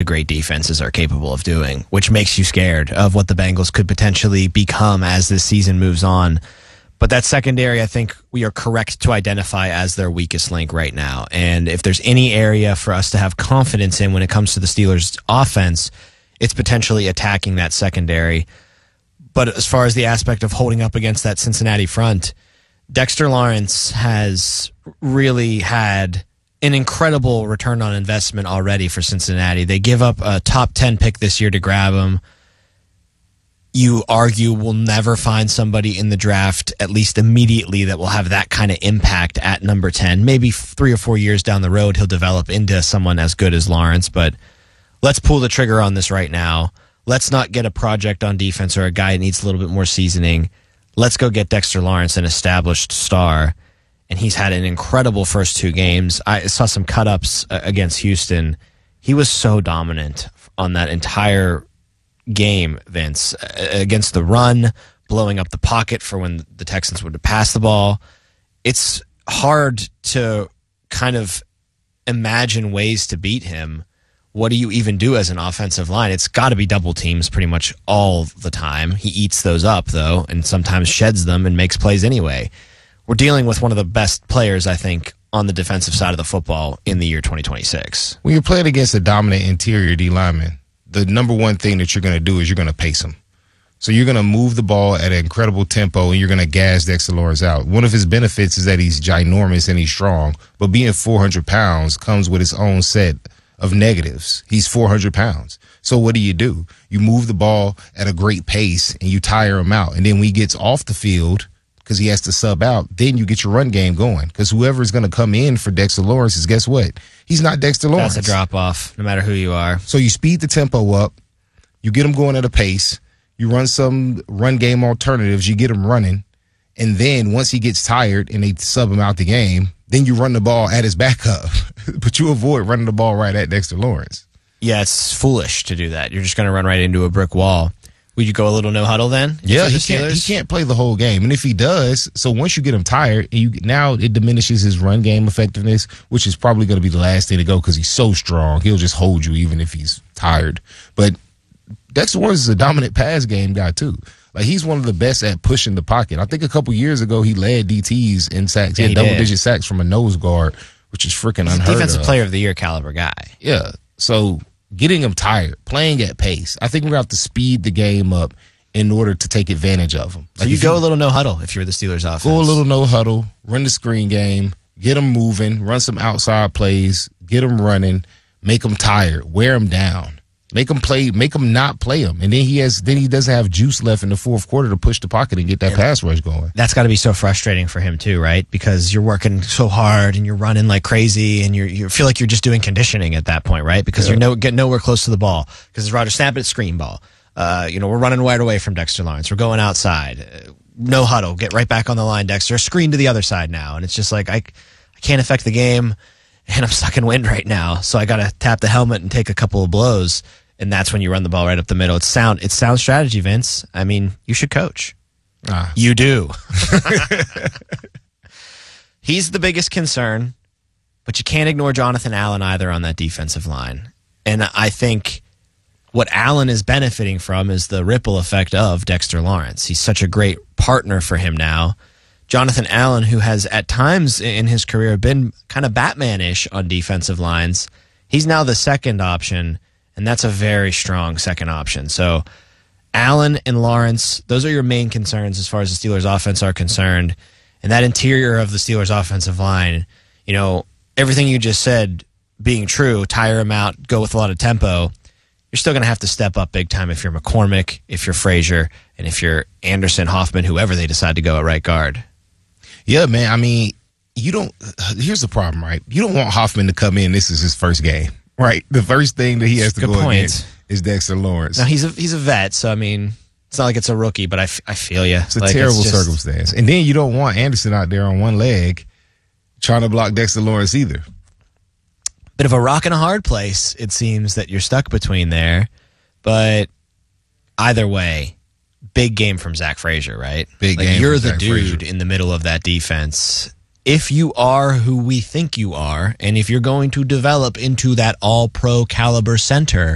great defenses are capable of doing, which makes you scared of what the Bengals could potentially become as this season moves on. But that secondary, I think we are correct to identify as their weakest link right now. And if there's any area for us to have confidence in when it comes to the Steelers' offense, it's potentially attacking that secondary. But as far as the aspect of holding up against that Cincinnati front, Dexter Lawrence has really had an incredible return on investment already for Cincinnati. They give up a top 10 pick this year to grab him. You argue we'll never find somebody in the draft, at least immediately, that will have that kind of impact at number 10. Maybe 3 or 4 years down the road, he'll develop into someone as good as Lawrence, but let's pull the trigger on this right now. Let's not get a project on defense or a guy that needs a little bit more seasoning. Let's go get Dexter Lawrence, an established star, and he's had an incredible first 2 games. I saw some cut-ups against Houston. He was so dominant on that entire game, Vince, against the run, blowing up the pocket for when the Texans would pass the ball. It's hard to kind of imagine ways to beat him. What do you even do as an offensive line? It's got to be double teams pretty much all the time. He eats those up, though, and sometimes sheds them and makes plays anyway. We're dealing with one of the best players, I think, on the defensive side of the football in the year 2026. When you're playing against a dominant interior D lineman, the number one thing that you're going to do is you're going to pace him. So you're going to move the ball at an incredible tempo, and you're going to gas Dexter Lawrence out. One of his benefits is that he's ginormous and he's strong, but being 400 pounds comes with its own set of negatives. He's 400 pounds. So what do? You move the ball at a great pace, and you tire him out. And then when he gets off the field, because he has to sub out, then you get your run game going. Because whoever is going to come in for Dexter Lawrence is, guess what? He's not Dexter Lawrence. That's a drop-off, no matter who you are. So you speed the tempo up. You get him going at a pace. You run some run game alternatives. You get him running. And then once he gets tired and they sub him out the game, then you run the ball at his backup. But you avoid running the ball right at Dexter Lawrence. Yeah, it's foolish to do that. You're just going to run right into a brick wall. Would you go a little no huddle then? Yeah, he can't play the whole game. And if he does, so once you get him tired, now it diminishes his run game effectiveness, which is probably going to be the last thing to go because he's so strong. He'll just hold you even if he's tired. But Dexter Lawrence is a dominant pass game guy too. Like, he's one of the best at pushing the pocket. I think a couple years ago he led DTs in sacks. He had double-digit sacks from a nose guard, which is freaking unheard of. Defensive Player of the Year caliber guy. Yeah. So getting him tired, playing at pace. I think we're going to have to speed the game up in order to take advantage of him. Like, so you go a little no huddle if you're the Steelers offense. Go a little no huddle, run the screen game, get him moving, run some outside plays, get him running, make him tired, wear him down. Make him play. Make him not play him, and then he doesn't have juice left in the fourth quarter to push the pocket and get that pass rush going. That's got to be so frustrating for him too, right? Because you're working so hard and you're running like crazy, and you feel like you're just doing conditioning at that point, right? Because you're getting nowhere close to the ball. Because it's Roger snap it, screen ball. We're running wide away from Dexter Lawrence. We're going outside. No huddle. Get right back on the line, Dexter. Screen to the other side now, and it's just like I can't affect the game, and I'm stuck in wind right now, so I got to tap the helmet and take a couple of blows. And that's when you run the ball right up the middle. It's sound strategy, Vince. I mean, you should coach. You do. He's the biggest concern, but you can't ignore Jonathan Allen either on that defensive line. And I think what Allen is benefiting from is the ripple effect of Dexter Lawrence. He's such a great partner for him now. Jonathan Allen, who has at times in his career been kind of Batman-ish on defensive lines, he's now the second option. And that's a very strong second option. So Allen and Lawrence, those are your main concerns as far as the Steelers offense are concerned. And that interior of the Steelers offensive line, everything you just said being true, tire him out, go with a lot of tempo, you're still going to have to step up big time if you're McCormick, if you're Frazier, and if you're Anderson, Hoffman, whoever they decide to go at right guard. Yeah, man. I mean, here's the problem, right? You don't want Hoffman to come in. This is his first game. Right, the first thing that he has to go against is Dexter Lawrence. Now he's a vet, so I mean, it's not like it's a rookie, but I feel you. It's a terrible circumstance, and then you don't want Anderson out there on one leg trying to block Dexter Lawrence either. Bit of a rock and a hard place, it seems that you're stuck between there, but either way, big game from Zach Frazier, right? Big game. You're the dude in the middle of that defense. If you are who we think you are, and if you're going to develop into that all-pro caliber center,